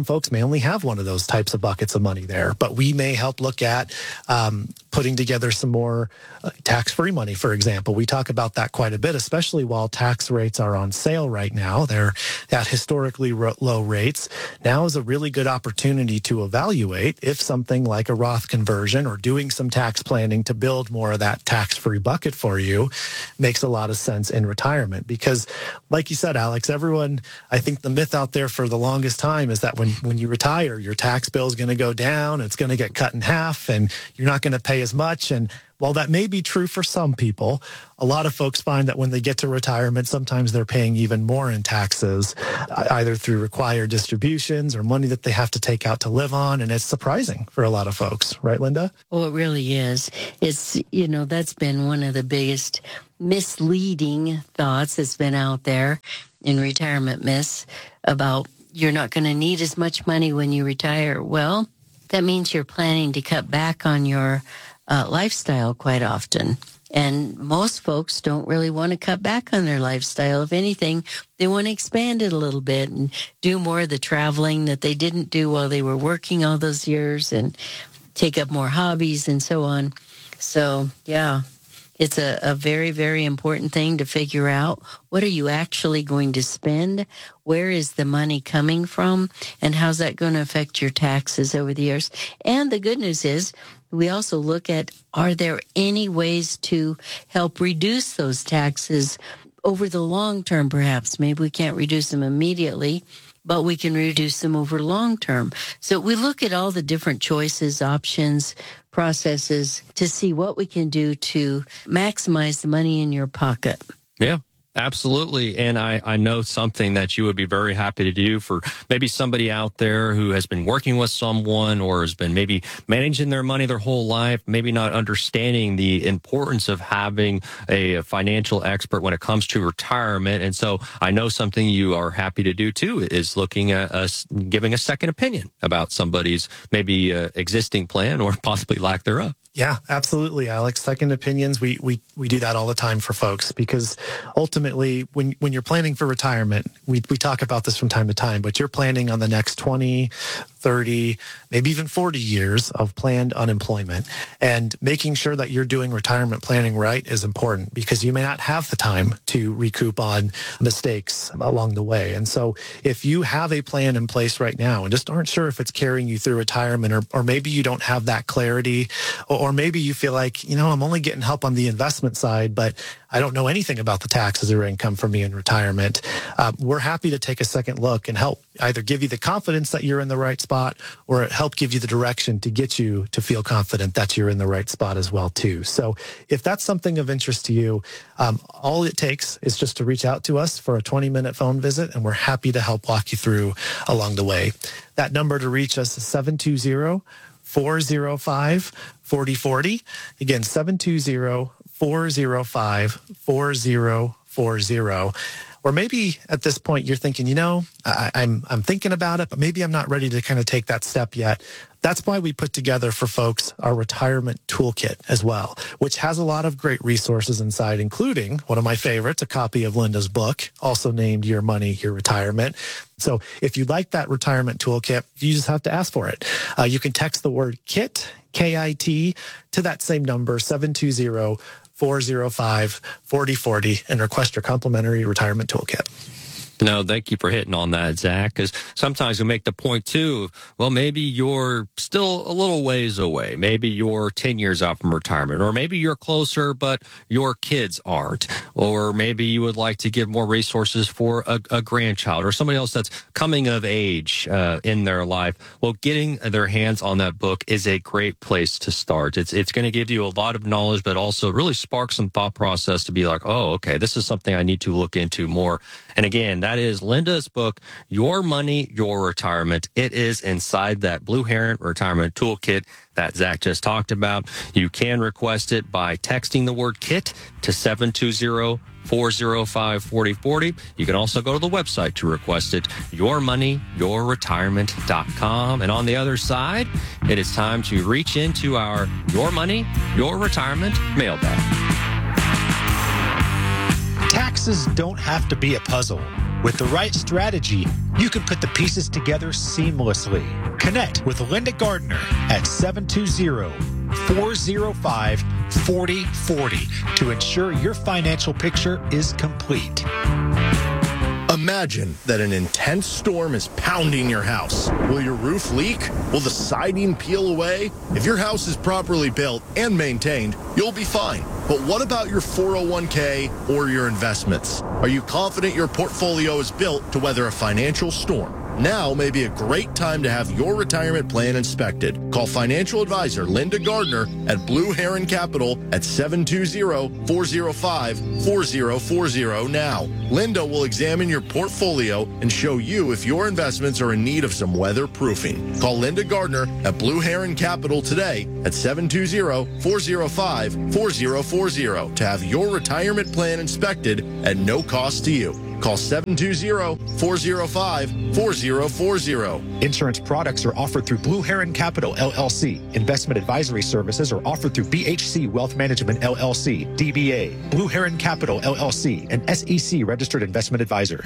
folks may only have one of those types of buckets of money there, but we may help look at um, putting together some more uh, tax-free money, for example. We talk about that quite a bit, especially while tax rates are on sale right now. They're at historically ro- low rates. Now is a really good opportunity to evaluate if something like a Roth conversion or doing some tax planning to build more of that tax-free bucket for you makes a lot of sense in retirement. Because like you said, Alex, everyone, I think the myth out there for the longest time is that when, when you retire, your tax bill is going to go down, it's going to get cut in half, and you're not going to pay as much. And while that may be true for some people, a lot of folks find that when they get to retirement, sometimes they're paying even more in taxes, either through required distributions or money that they have to take out to live on. And it's surprising for a lot of folks. Right, Linda? Oh, it really is. It's, you know, that's been one of the biggest misleading thoughts that's been out there in retirement myths about you're not going to need as much money when you retire. Well, that means you're planning to cut back on your uh, lifestyle quite often. And most folks don't really want to cut back on their lifestyle. If anything, they want to expand it a little bit and do more of the traveling that they didn't do while they were working all those years and take up more hobbies and so on. So, yeah, it's a, a very, very important thing to figure out. What are you actually going to spend? Where is the money coming from? And how's that going to affect your taxes over the years? And the good news is, we also look at, are there any ways to help reduce those taxes over the long term, perhaps? Maybe we can't reduce them immediately, but we can reduce them over long term. So we look at all the different choices, options, processes to see what we can do to maximize the money in your pocket. Yeah. Absolutely. And I, I know something that you would be very happy to do for maybe somebody out there who has been working with someone or has been maybe managing their money their whole life, maybe not understanding the importance of having a financial expert when it comes to retirement. And so I know something you are happy to do too is looking at us giving a second opinion about somebody's maybe uh, existing plan or possibly lack thereof. Yeah, absolutely, Alex. Second opinions, we we we do that all the time for folks because ultimately when when you're planning for retirement, we we talk about this from time to time, but you're planning on the next twenty, thirty, maybe even forty years of planned unemployment. And making sure that you're doing retirement planning right is important because you may not have the time to recoup on mistakes along the way. And so if you have a plan in place right now and just aren't sure if it's carrying you through retirement or, or maybe you don't have that clarity or, or maybe you feel like, you know, I'm only getting help on the investment side, but I don't know anything about the taxes or income for me in retirement. Uh, we're happy to take a second look and help either give you the confidence that you're in the right spot or help give you the direction to get you to feel confident that you're in the right spot as well, too. So if that's something of interest to you, um, all it takes is just to reach out to us for a twenty minute phone visit, and we're happy to help walk you through along the way. That number to reach us is seven two zero, four zero five, four zero four zero. Again, seven two zero, four zero five, four zero four zero. Or maybe at this point you're thinking, you know, I, I'm I'm thinking about it, but maybe I'm not ready to kind of take that step yet. That's why we put together for folks our retirement toolkit as well, which has a lot of great resources inside, including one of my favorites, a copy of Linda's book, also named Your Money, Your Retirement. So if you'd like that retirement toolkit, you just have to ask for it. Uh, you can text the word KIT, K I T, to that same number, seven two zero, four zero five, four zero four zero, and request your complimentary retirement toolkit. No, thank you for hitting on that, Zach, because sometimes we make the point, too, well, maybe you're still a little ways away. Maybe you're ten years out from retirement, or maybe you're closer, but your kids aren't. Or maybe you would like to give more resources for a, a grandchild or somebody else that's coming of age uh, in their life. Well, getting their hands on that book is a great place to start. It's, it's going to give you a lot of knowledge, but also really spark some thought process to be like, oh, okay, this is something I need to look into more. And again, that is Linda's book, Your Money, Your Retirement. It is inside that Blue Heron Retirement Toolkit that Zach just talked about. You can request it by texting the word KIT to seven two zero, four zero five, four zero four zero. You can also go to the website to request it, your money your retirement dot com. And on the other side, it is time to reach into our Your Money, Your Retirement mailbag. Taxes don't have to be a puzzle. With the right strategy, you can put the pieces together seamlessly. Connect with Linda Gardner at seven two zero, four zero five, four zero four zero to ensure your financial picture is complete. Imagine that an intense storm is pounding your house. Will your roof leak? Will the siding peel away? If your house is properly built and maintained, you'll be fine. But what about your four oh one k or your investments? Are you confident your portfolio is built to weather a financial storm? Now may be a great time to have your retirement plan inspected. Call financial advisor Linda Gardner at Blue Heron Capital at seven two zero, four zero five, four zero four zero now. Linda will examine your portfolio and show you if your investments are in need of some weatherproofing. Call Linda Gardner at Blue Heron Capital today at seven two zero, four zero five, four zero four zero to have your retirement plan inspected at no cost to you. Call seven two zero, four zero five, four zero four zero. Insurance products are offered through Blue Heron Capital, L L C. Investment advisory services are offered through B H C Wealth Management, L L C, D B A, Blue Heron Capital, L L C, an S E C registered investment advisor.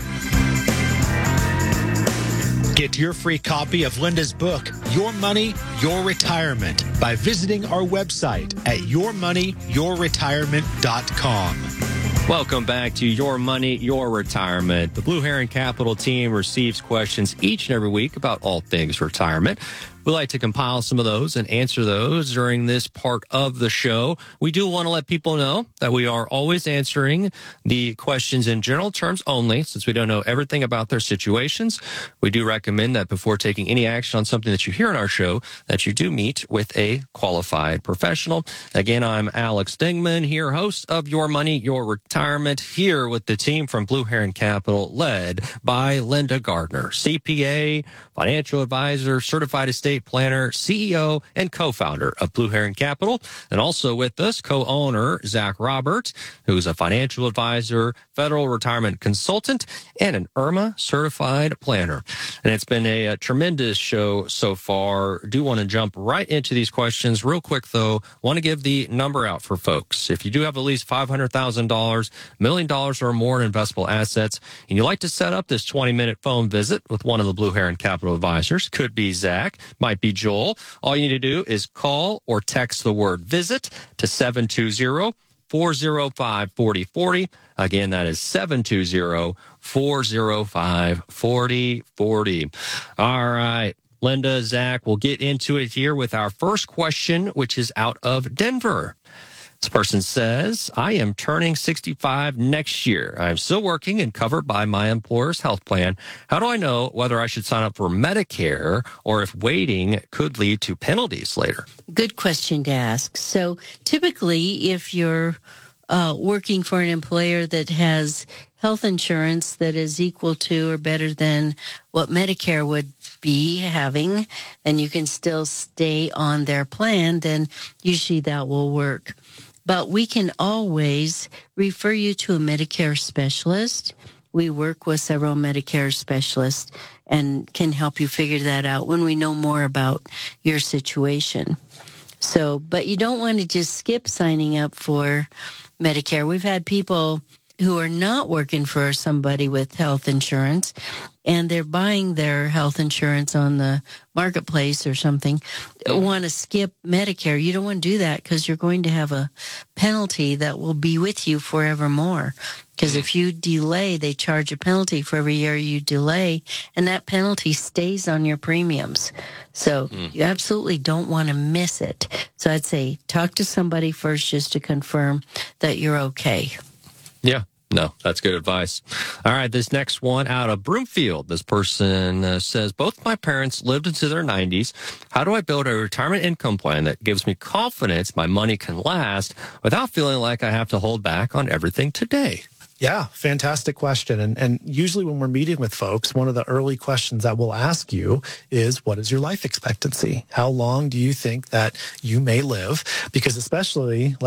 Get your free copy of Linda's book, Your Money, Your Retirement, by visiting our website at your money your retirement dot com. Welcome back to Your Money, Your Retirement. The Blue Heron Capital team receives questions each and every week about all things retirement. We like to compile some of those and answer those during this part of the show. We do want to let people know that we are always answering the questions in general terms only, since we don't know everything about their situations. We do recommend that before taking any action on something that you hear on our show, that you do meet with a qualified professional. Again, I'm Alex Dingman here, host of Your Money, Your Retirement, here with the team from Blue Heron Capital, led by Linda Gardner, C P A, financial advisor, certified estate planner, C E O, and co-founder of Blue Heron Capital. And also with us, co-owner Zach Robert, who's a financial advisor, federal retirement consultant, and an I R M A certified planner. And it's been a, a tremendous show so far. Do want to jump right into these questions. Real quick, though, want to give the number out for folks. If you do have at least five hundred thousand dollars, a million dollars or more in investable assets, and you'd like to set up this twenty-minute phone visit with one of the Blue Heron Capital advisors, could be Zach, might be Joel. All you need to do is call or text the word visit to seven two zero, four zero five, four zero four zero. Again, that is seven two zero, four zero five, four zero four zero. All right, Linda, Zach, we'll get into it here with our first question, which is out of Denver. This person says, I am turning sixty-five next year. I'm still working and covered by my employer's health plan. How do I know whether I should sign up for Medicare or if waiting could lead to penalties later? Good question to ask. So typically, if you're uh, working for an employer that has health insurance that is equal to or better than what Medicare would be having, and you can still stay on their plan, then usually that will work. But we can always refer you to a Medicare specialist. We work with several Medicare specialists and can help you figure that out when we know more about your situation. So, but you don't want to just skip signing up for Medicare. We've had people who are not working for somebody with health insurance, and they're buying their health insurance on the marketplace or something, want to skip Medicare. You don't want to do that because you're going to have a penalty that will be with you forevermore. Because if you delay, they charge a penalty for every year you delay, and that penalty stays on your premiums. So mm. you absolutely don't want to miss it. So I'd say talk to somebody first just to confirm that you're okay. Yeah. No, that's good advice. All right, this next one out of Broomfield. This person uh, says, both my parents lived into their nineties. How do I build a retirement income plan that gives me confidence my money can last without feeling like I have to hold back on everything today? Yeah, fantastic question. And and usually when we're meeting with folks, one of the early questions that we'll ask you is, what is your life expectancy? How long do you think that you may live? Because especially like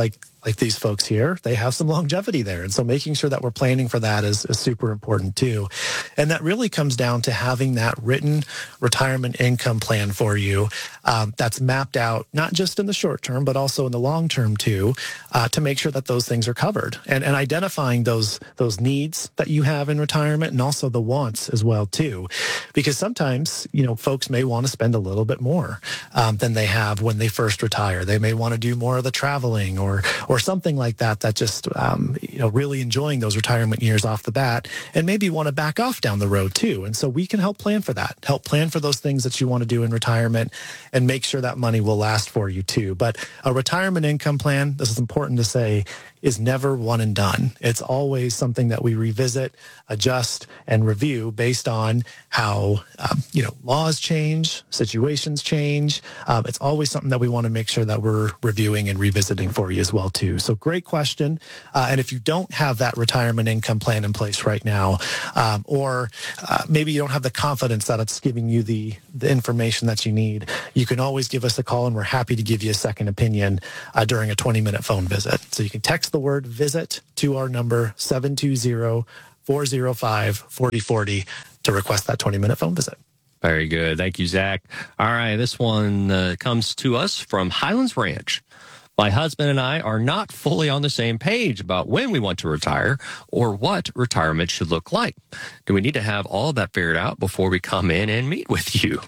like these folks here, they have some longevity there. And so making sure that we're planning for that is, is super important too. And that really comes down to having that written retirement income plan for you um, that's mapped out, not just in the short term, but also in the long term too, uh, to make sure that those things are covered and, and identifying those, those needs that you have in retirement and also the wants as well too. Because sometimes, you know, folks may want to spend a little bit more um, than they have when they first retire. They may want to do more of the traveling or, or something like that, that just, um, you know, really enjoying those retirement years off the bat and maybe want to back off down the road too. And so we can help plan for that, help plan for those things that you want to do in retirement and make sure that money will last for you too. But a retirement income plan, this is important to say, is never one and done. It's always something that we revisit, adjust, and review based on how, um, you know, laws change, situations change. Um, it's always something that we want to make sure that we're reviewing and revisiting for you as well, too. So great question. Uh, and if you don't have that retirement income plan in place right now, um, or uh, maybe you don't have the confidence that it's giving you the, the information that you need, you can always give us a call, and we're happy to give you a second opinion uh, during a twenty-minute phone visit. So you can text the word visit to our number seven two zero, four zero five, four zero four zero to request that twenty-minute phone visit. Very good. Thank you, Zach. All right. This one uh, comes to us from Highlands Ranch. My husband and I are not fully on the same page about when we want to retire or what retirement should look like. Do we need to have all of that figured out before we come in and meet with you?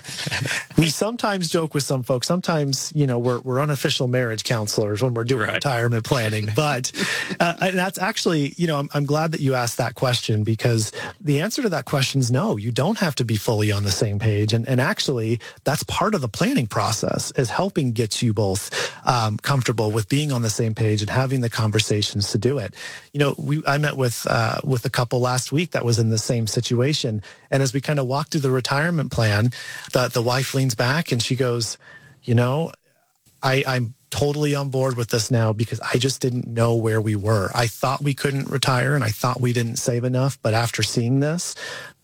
We sometimes joke with some folks. Sometimes, you know, we're, we're unofficial marriage counselors when we're doing right. retirement planning. But uh, and that's actually, you know, I'm, I'm glad that you asked that question, because the answer to that question is no, you don't have to be fully on the same page. And, and actually, that's part of the planning process, is helping get you both um, comfortable with being on the same page and having the conversations to do it. You know, we I met with uh, with a couple last week that was in the same situation. And as we kind of walked through the retirement plan, the, the wife leans back and she goes, you know, I, I'm totally on board with this now because I just didn't know where we were. I thought we couldn't retire and I thought we didn't save enough. But after seeing this,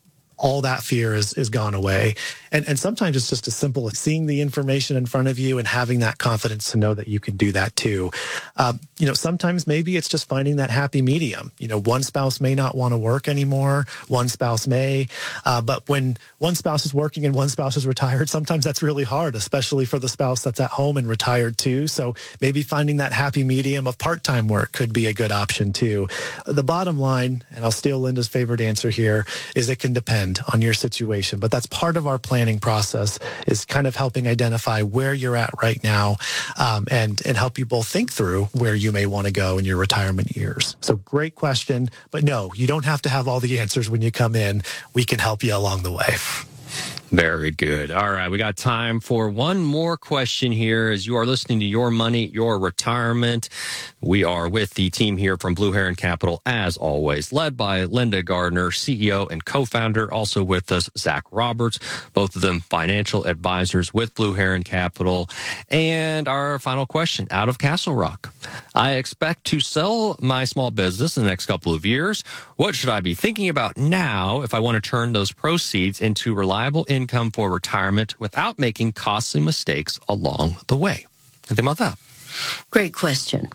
all that fear is, is gone away. And, and sometimes it's just as simple as seeing the information in front of you and having that confidence to know that you can do that too. Um, you know, sometimes maybe it's just finding that happy medium. You know, one spouse may not want to work anymore. One spouse may. Uh, but when one spouse is working and one spouse is retired, sometimes that's really hard, especially for the spouse that's at home and retired too. So maybe finding that happy medium of part-time work could be a good option too. The bottom line, and I'll steal Linda's favorite answer here, is it can depend on your situation. But that's part of our planning process, is kind of helping identify where you're at right now um, and, and help you both think through where you may want to go in your retirement years. So great question. But no, you don't have to have all the answers when you come in. We can help you along the way. Very good. All right. We got time for one more question here as you are listening to Your Money, Your Retirement. We are with the team here from Blue Heron Capital, as always, led by Linda Gardner, C E O and co-founder. Also with us, Zach Roberts, both of them financial advisors with Blue Heron Capital. And our final question out of Castle Rock. I expect to sell my small business in the next couple of years. What should I be thinking about now if I want to turn those proceeds into reliable income for retirement without making costly mistakes along the way? Think about that. Great question.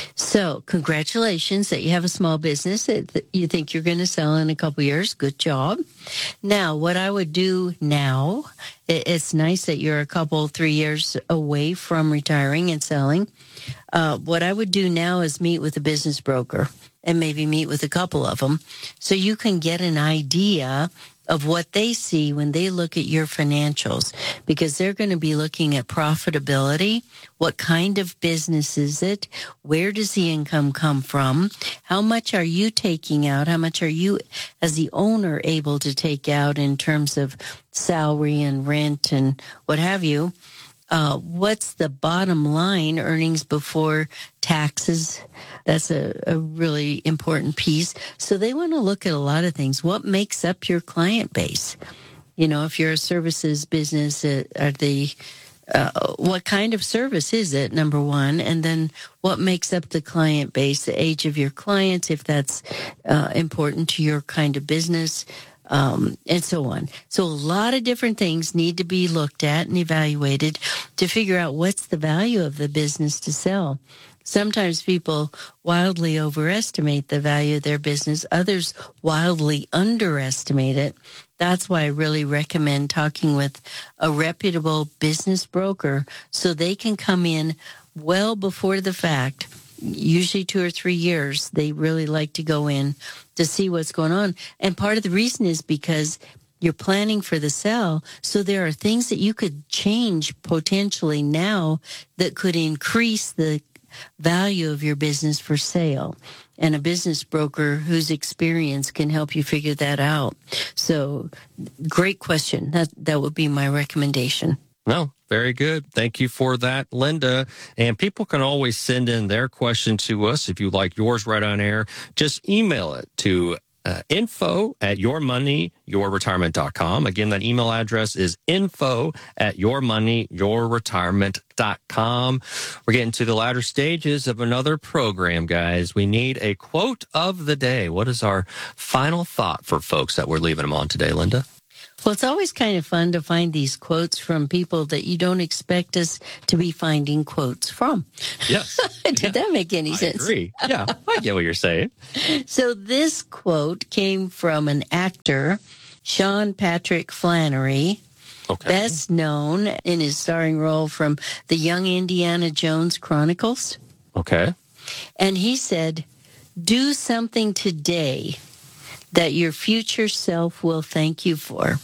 So congratulations that you have a small business that you think you're going to sell in a couple years. Good job. Now, what I would do now, it's nice that you're a couple, three years away from retiring and selling. Uh, what I would do now is meet with a business broker and maybe meet with a couple of them so you can get an idea of what they see when they look at your financials, because they're going to be looking at profitability. What kind of business is it? Where does the income come from? How much are you taking out? How much are you, as the owner, able to take out in terms of salary and rent and what have you? Uh, what's the bottom line, earnings before taxes? That's a, a really important piece. So they want to look at a lot of things. What makes up your client base? You know, if you're a services business, uh, are they, uh, what kind of service is it, number one? And then what makes up the client base, the age of your clients, if that's uh, important to your kind of business, Um, and so on. So a lot of different things need to be looked at and evaluated to figure out what's the value of the business to sell. Sometimes people wildly overestimate the value of their business. Others wildly underestimate it. That's why I really recommend talking with a reputable business broker so they can come in well before the fact. Usually two or three years, they really like to go in to see what's going on. And part of the reason is because you're planning for the sale. So there are things that you could change potentially now that could increase the value of your business for sale. And a business broker whose experience can help you figure that out. So great question. That that would be my recommendation. No, very good. Thank you for that, Linda. And people can always send in their question to us. If you like yours right on air, just email it to Uh, info at your money your retirement dot com. Again, that email address is info at your money your retirement dot com. We're getting to the latter stages of another program, guys. We need a quote of the day. What is our final thought for folks that we're leaving them on today, Linda? Well, it's always kind of fun to find these quotes from people that you don't expect us to be finding quotes from. Yes. Did yeah. that make any I sense? agree. Yeah, I get what you're saying. So this quote came from an actor, Sean Patrick Flannery, okay. best known in his starring role from the Young Indiana Jones Chronicles. Okay. And he said, do something today that your future self will thank you for.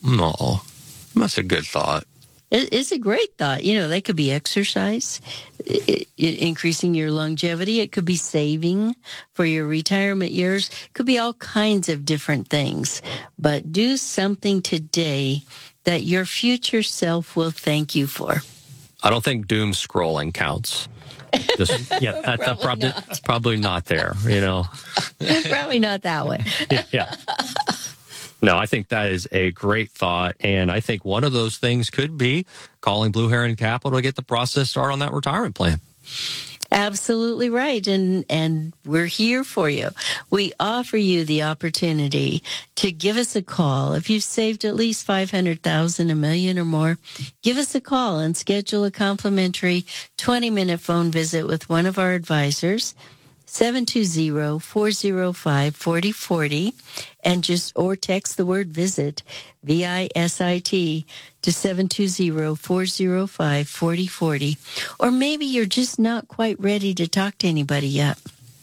Oh, that's a good thought. It's a great thought. You know, that could be exercise, it, it, increasing your longevity. It could be saving for your retirement years. It could be all kinds of different things. But do something today that your future self will thank you for. I don't think doom scrolling counts. Just, yeah, that, that probably, not. It's probably not there, you know. Probably not that way. yeah. yeah. No, I think that is a great thought. And I think one of those things could be calling Blue Heron Capital to get the process started on that retirement plan. Absolutely right. And and we're here for you. We offer you the opportunity to give us a call. If you've saved at least five hundred thousand dollars, a million or more, give us a call and schedule a complimentary twenty-minute phone visit with one of our advisors. seven two zero, four zero five, four zero four zero and just or text the word visit, V I S I T, to seven two zero, four zero five, four zero four zero. Or maybe you're just not quite ready to talk to anybody yet.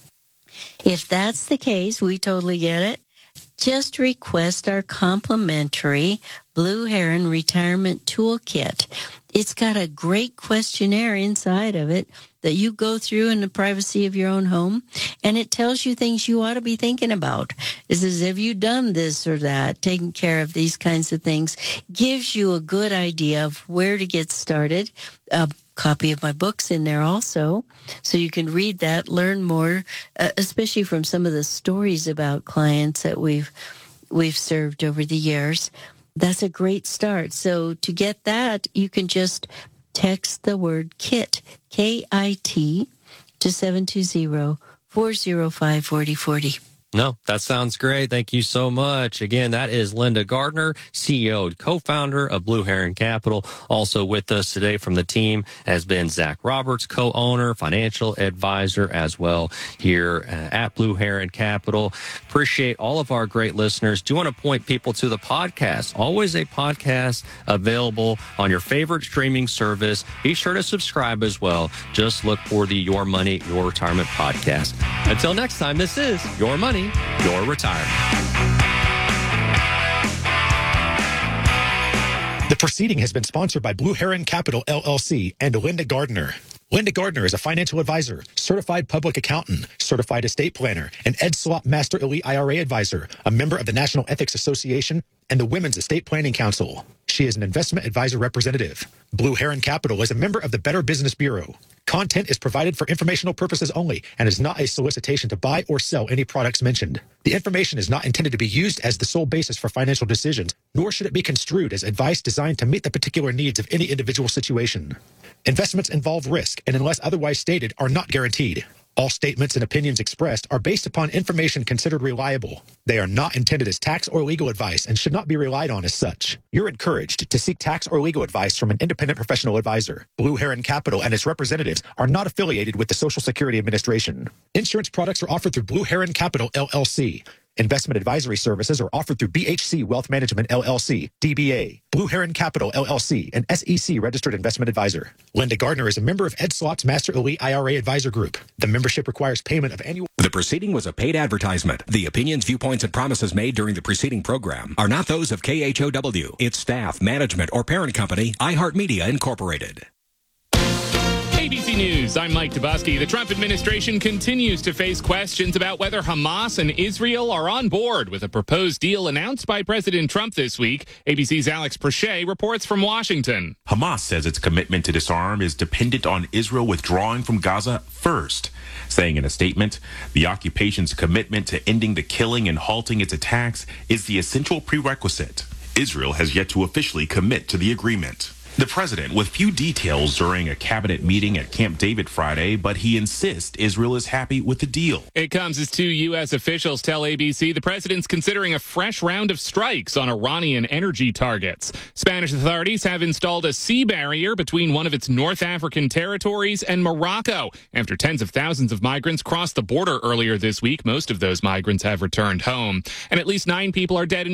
If that's the case, we totally get it. Just request our complimentary Blue Heron Retirement Toolkit. It's got a great questionnaire inside of it that you go through in the privacy of your own home, and it tells you things you ought to be thinking about. It says, have you done this or that, taken care of these kinds of things? Gives you a good idea of where to get started. A copy of my book's in there also, so you can read that, learn more, uh, especially from some of the stories about clients that we've we've served over the years. That's a great start. So to get that, you can just text the word KIT, K I T, to seven two zero, four zero five, four zero four zero. No, that sounds great. Thank you so much. Again, that is Linda Gardner, C E O and co-founder of Blue Heron Capital. Also with us today from the team has been Zach Roberts, co-owner, financial advisor as well here uh, at Blue Heron Capital. Appreciate all of our great listeners. Do want to point people to the podcast. Always a podcast available on your favorite streaming service. Be sure to subscribe as well. Just look for the Your Money, Your Retirement podcast. Until next time, this is Your Money, Your Retirement. The proceeding has been sponsored by Blue Heron Capital, L L C, and Linda Gardner. Linda Gardner is a financial advisor, certified public accountant, certified estate planner, and Ed Slop Master Elite I R A advisor, a member of the National Ethics Association and the Women's Estate Planning Council. She is an investment advisor representative. Blue Heron Capital is a member of the Better Business Bureau. Content is provided for informational purposes only and is not a solicitation to buy or sell any products mentioned. The information is not intended to be used as the sole basis for financial decisions, nor should it be construed as advice designed to meet the particular needs of any individual situation. Investments involve risk and, unless otherwise stated, are not guaranteed. All statements and opinions expressed are based upon information considered reliable. They are not intended as tax or legal advice and should not be relied on as such. You're encouraged to seek tax or legal advice from an independent professional advisor. Blue Heron Capital and its representatives are not affiliated with the Social Security Administration. Insurance products are offered through Blue Heron Capital, L L C. Investment advisory services are offered through B H C Wealth Management, L L C, D B A, Blue Heron Capital, L L C, and S E C Registered Investment Advisor. Linda Gardner is a member of Ed Slott's Master Elite I R A Advisor Group. The membership requires payment of annual... The proceeding was a paid advertisement. The opinions, viewpoints, and promises made during the preceding program are not those of K H O W, its staff, management, or parent company, iHeartMedia Incorporated. A B C News, I'm Mike Dubusky. The Trump administration continues to face questions about whether Hamas and Israel are on board with a proposed deal announced by President Trump this week. A B C's Alex Prochet reports from Washington. Hamas says its commitment to disarm is dependent on Israel withdrawing from Gaza first, saying in a statement, the occupation's commitment to ending the killing and halting its attacks is the essential prerequisite. Israel has yet to officially commit to the agreement. The president with few details during a cabinet meeting at Camp David Friday, but he insists Israel is happy with the deal. It comes as two U S officials tell A B C the president's considering a fresh round of strikes on Iranian energy targets. Spanish authorities have installed a sea barrier between one of its North African territories and Morocco after tens of thousands of migrants crossed the border earlier this week. Most of those migrants have returned home, and at least nine people are dead in